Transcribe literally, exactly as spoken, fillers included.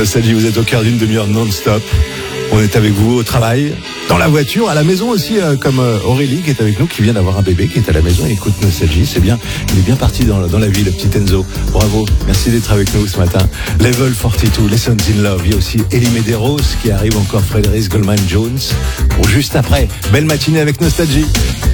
Nostalgie, vous êtes au cœur d'une demi-heure non-stop. On est avec vous au travail, dans la voiture, à la maison aussi, euh, comme euh, Aurélie qui est avec nous, qui vient d'avoir un bébé, qui est à la maison et écoute Nostalgie, c'est bien. Il est bien parti dans, dans la vie, le petit Enzo. Bravo, merci d'être avec nous ce matin. Level quarante-deux, Lessons in Love. Il y a aussi Elie Medeiros qui arrive, encore Frédéric Goldman Jones. Bon, juste après, belle matinée avec Nostalgie.